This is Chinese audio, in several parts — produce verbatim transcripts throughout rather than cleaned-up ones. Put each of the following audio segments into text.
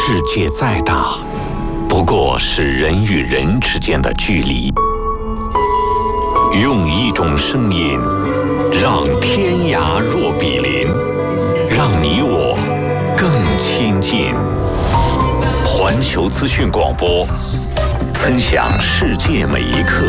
世界再大，不过是人与人之间的距离。用一种声音，让天涯若比邻，让你我更亲近。环球资讯广播，分享世界每一刻。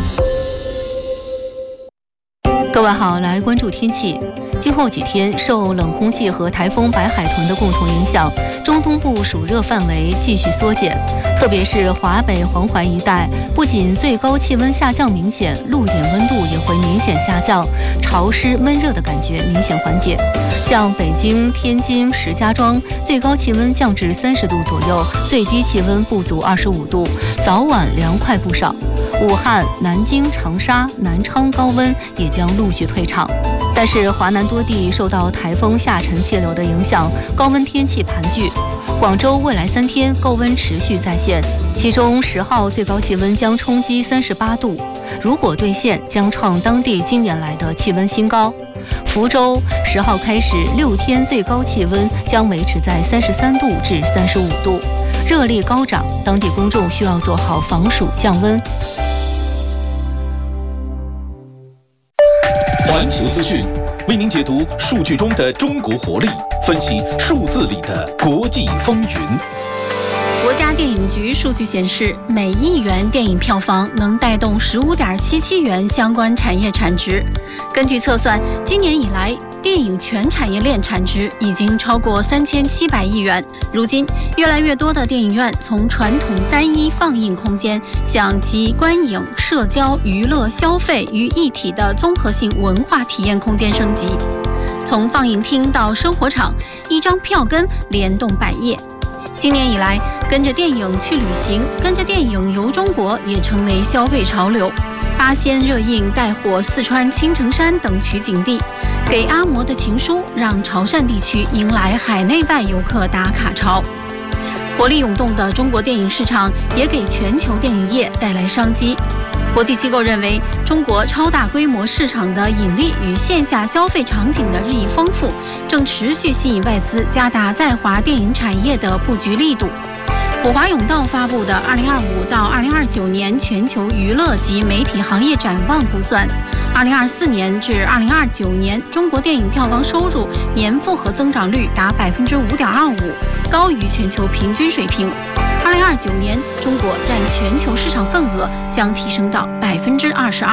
各位好，来关注天气。今后几天，受冷空气和台风白海豚的共同影响，中东部暑热范围继续缩减，特别是华北、黄淮一带，不仅最高气温下降明显，陆点温度也会明显下降，潮湿闷热的感觉明显缓解。像北京、天津、石家庄，最高气温降至三十度左右，最低气温不足二十五度，早晚凉快不少。武汉、南京、长沙、南昌高温也将陆续退场，但是华南多地受到台风下沉气流的影响，高温天气盘踞。广州未来三天高温持续再现，其中十号最高气温将冲击三十八度，如果兑现，将创当地近年来的气温新高。福州十号开始六天最高气温将维持在三十三度至三十五度，热力高涨，当地公众需要做好防暑降温。 环球资讯为您解读数据中的中国活力，分析数字里的国际风云。 国家电影局数据显示，每亿元电影票房能带动十五点七七元相关产业产值。根据测算，今年以来，电影全产业链产值已经超过三千七百亿元。如今，越来越多的电影院从传统单一放映空间向集观影、社交、娱乐、消费于一体的综合性文化体验空间升级。从放映厅到生活场，一张票根联动百业。今年以来，跟着电影去旅行，跟着电影游中国也成为消费潮流。八仙热映带火四川青城山等取景地，给阿嬷的情书让潮汕地区迎来海内外游客打卡潮。活力涌动的中国电影市场也给全球电影业带来商机。国际机构认为，中国超大规模市场的引力与线下消费场景的日益丰富，正持续吸引外资加大在华电影产业的布局力度。普华永道发布的二零二五到二零二九年全球娱乐及媒体行业展望估算，二零二四年至二零二九年中国电影票房收入年复合增长率达百分之五点二五，高于全球平均水平。二零二九年，中国占全球市场份额将提升到百分之二十二。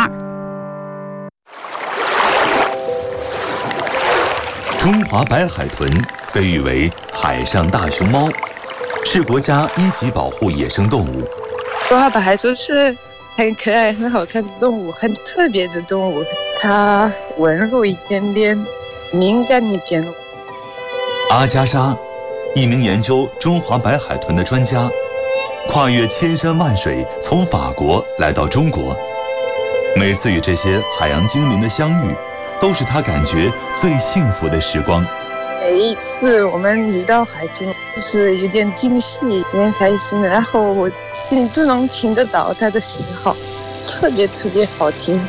中华白海豚被誉为海上大熊猫，是国家一级保护野生动物。 中华白海豚是很可爱、很好看的动物，很特别的动物。它温柔一点点，敏感一点。 阿加莎，一名研究中华白海豚的专家，跨越千山万水，从法国来到中国。每次与这些海洋精灵的相遇，都是他感觉最幸福的时光。 每一次我们遇到海豚，就是有点惊喜，有点开心，然后我你都能听得到它的信号，特别特别好听。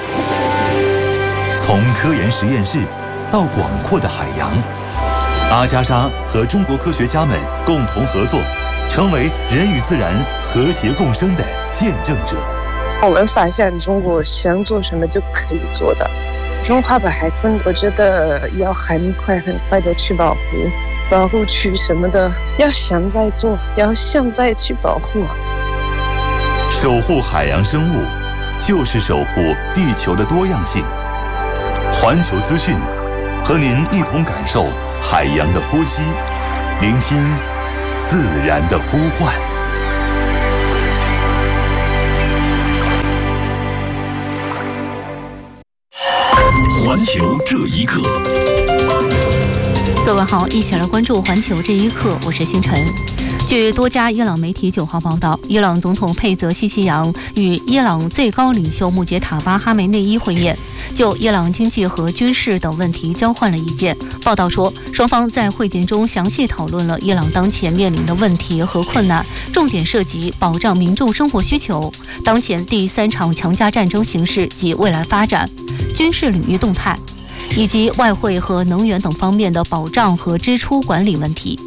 从科研实验室到广阔的海洋，阿加莎和中国科学家们共同合作，成为人与自然和谐共生的见证者。 我们发现中国想做什么就可以做的。中华白海豚，我觉得要很快很快的去保护，保护区什么的，要现在做，要现在去保护。 守护海洋生物，就是守护地球的多样性。环球资讯，和您一同感受海洋的呼吸，聆听自然的呼唤。 环球这一刻， 各位好，一起来关注环球这一刻，我是星辰。据多家伊朗媒体九号报道，伊朗总统佩泽西奇扬与伊朗最高领袖穆杰塔巴哈梅内伊会面，就伊朗经济和军事等问题交换了意见。报道说，双方在会见中详细讨论了伊朗当前面临的问题和困难，重点涉及保障民众生活需求、当前第三场强加战争形势及未来发展、军事领域动态，以及外汇和能源等方面的保障和支出管理问题。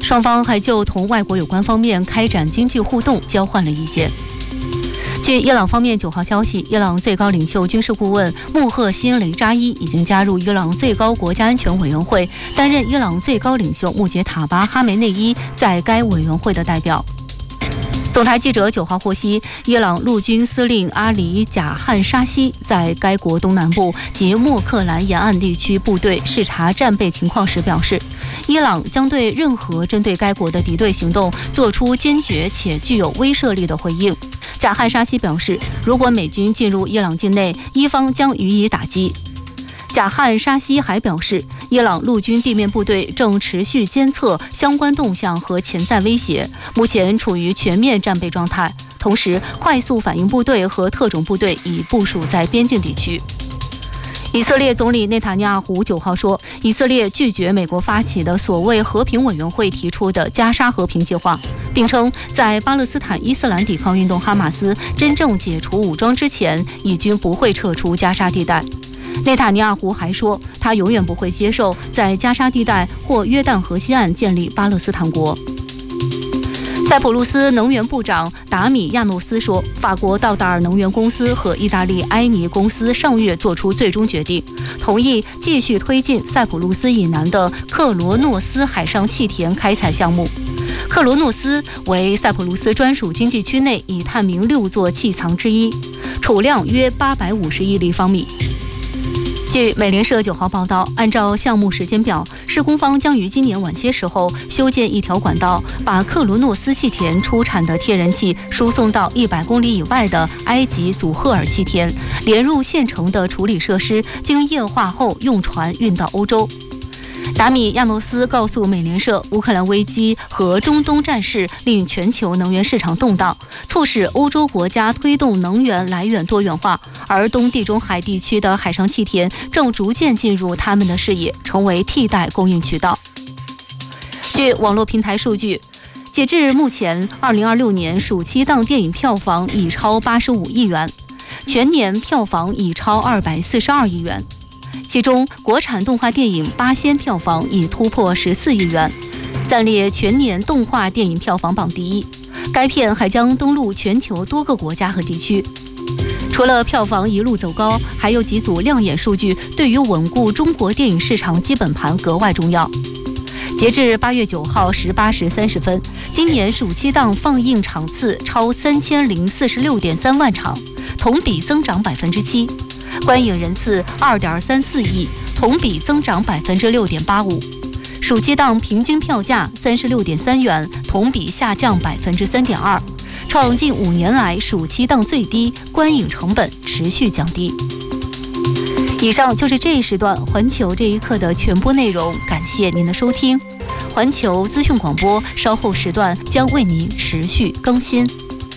双方还就同外国有关方面开展经济互动交换了意见。据伊朗方面九号消息，伊朗最高领袖军事顾问穆赫辛雷扎伊已经加入伊朗最高国家安全委员会，担任伊朗最高领袖穆杰塔巴哈梅内伊在该委员会的代表。总台记者九号获悉，伊朗陆军司令阿里贾汉沙西在该国东南部及莫克兰沿岸地区部队视察战备情况时表示，伊朗将对任何针对该国的敌对行动做出坚决且具有威慑力的回应。贾汉沙西表示，如果美军进入伊朗境内，伊方将予以打击。贾汉沙西还表示，伊朗陆军地面部队正持续监测相关动向和潜在威胁，目前处于全面战备状态。同时，快速反应部队和特种部队已部署在边境地区。以色列总理内塔尼亚胡九号说，以色列拒绝美国发起的所谓和平委员会提出的加沙和平计划，并称在巴勒斯坦伊斯兰抵抗运动哈马斯真正解除武装之前，以军不会撤出加沙地带。内塔尼亚胡还说，他永远不会接受在加沙地带或约旦河西岸建立巴勒斯坦国。塞浦路斯能源部长达米亚诺斯说，法国道达尔能源公司和意大利埃尼公司上月做出最终决定，同意继续推进塞浦路斯以南的克罗诺斯海上气田开采项目。克罗诺斯为塞浦路斯专属经济区内已探明六座气藏之一，储量约八百五十亿立方米。据美联社九号报道，按照项目时间表，施工方将于今年晚些时候修建一条管道，把克罗诺斯气田出产的天然气输送到一百公里以外的埃及祖赫尔气田，连入现成的处理设施，经液化后用船运到欧洲。达米亚诺斯告诉美联社，乌克兰危机和中东战事令全球能源市场动荡，促使欧洲国家推动能源来源多元化，而东地中海地区的海上气田正逐渐进入他们的视野，成为替代供应渠道。据网络平台数据，截至目前，二零二六年暑期档电影票房已超八十五亿元，全年票房已超二百四十二亿元。其中，国产动画电影《八仙》票房已突破十四亿元，暂列全年动画电影票房榜第一。该片还将登陆全球多个国家和地区。除了票房一路走高，还有几组亮眼数据对于稳固中国电影市场基本盘格外重要。截至八月九号十八时三十分，今年暑期档放映场次超三千零四十六点三万场，同比增长百分之七。观影人次二点三四亿，同比增长百分之六点八五。暑期档平均票价三十六点三元，同比下降百分之三点二，创近五年来暑期档最低，观影成本持续降低。以上就是这一时段环球这一刻的全部内容，感谢您的收听。环球资讯广播稍后时段将为您持续更新。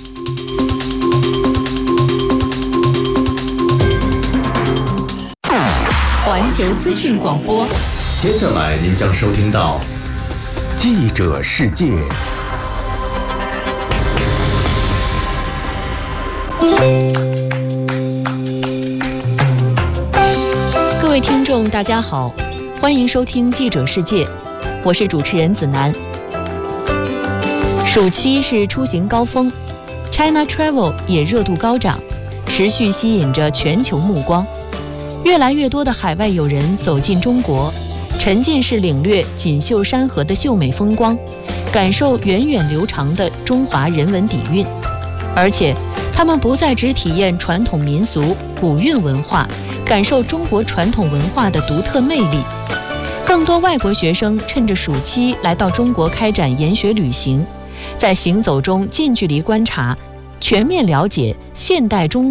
环球资讯广播， 接下来您将收听到记者世界。 各位听众大家好，欢迎收听记者世界，我是主持人子楠。暑期是出行高峰， China Travel 也热度高涨，持续吸引着全球目光。越来越多的海外友人走进中国，沉浸式领略锦绣山河的秀美风光，感受源远流长的中华人文底蕴。而且他们不再只体验传统民俗、古韵文化，感受中国传统文化的独特魅力。更多外国学生趁着暑期来到中国开展研学旅行，在行走中近距离观察，全面了解现代中国